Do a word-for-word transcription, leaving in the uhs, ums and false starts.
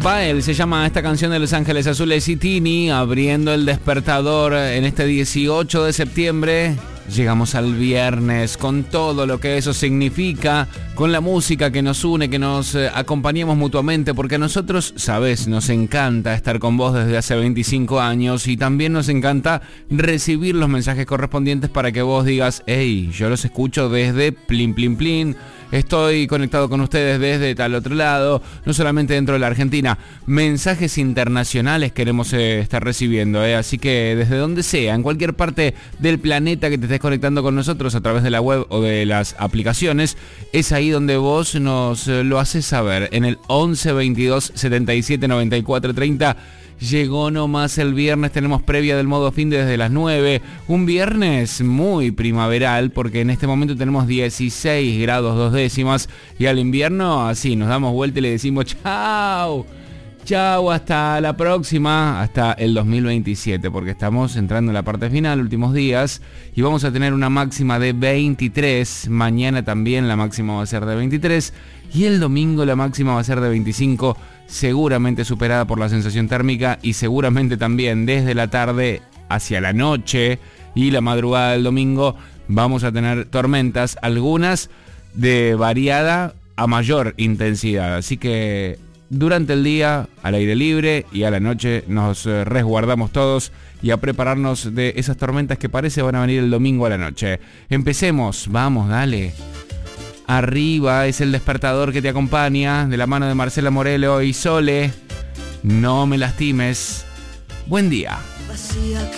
Bael se llama esta canción de Los Ángeles Azules y Tini, abriendo el despertador en este dieciocho de septiembre. Llegamos al viernes con todo lo que eso significa, con la música que nos une, que nos eh, acompañemos mutuamente, porque a nosotros, sabes, nos encanta estar con vos desde hace veinticinco años y también nos encanta recibir los mensajes correspondientes para que vos digas, hey, yo los escucho desde plin plin plin, estoy conectado con ustedes desde tal otro lado, no solamente dentro de la Argentina, mensajes internacionales queremos eh, estar recibiendo, eh, así que desde donde sea, en cualquier parte del planeta que te estés conectando con nosotros a través de la web o de las aplicaciones, es ahí donde vos nos eh, lo haces saber, en el once veintidós setenta y siete noventa y cuatro treinta. Llegó nomás el viernes, tenemos previa del modo fin desde las nueve, un viernes muy primaveral porque en este momento tenemos dieciséis grados dos décimas y al invierno así nos damos vuelta y le decimos chao, chao, hasta la próxima, hasta el dos mil veintisiete, porque estamos entrando en la parte final, últimos días, y vamos a tener una máxima de veintitrés, mañana también la máxima va a ser de veintitrés, y el domingo la máxima va a ser de veinticinco, seguramente superada por la sensación térmica, y seguramente también desde la tarde hacia la noche y la madrugada del domingo vamos a tener tormentas, algunas de variada a mayor intensidad, así que durante el día, al aire libre, y a la noche nos eh, resguardamos todos y a prepararnos de esas tormentas que parece van a venir el domingo a la noche. Empecemos, vamos, dale. Arriba es el despertador que te acompaña, de la mano de Marcela Morelo y Sole. No me lastimes. Buen día.